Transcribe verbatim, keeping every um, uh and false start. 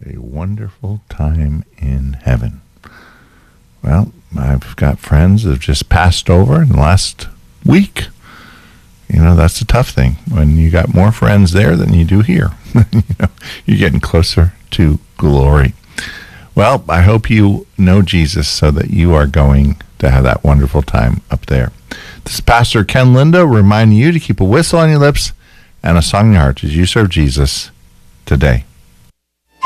A wonderful time in heaven. Well, I've got friends that have just passed over in the last week. You know, that's a tough thing when you got more friends there than you do here. You know, you're getting closer to glory. Well, I hope you know Jesus so that you are going to have that wonderful time up there. This is Pastor Ken Lindo reminding you to keep a whistle on your lips and a song in your heart as you serve Jesus today.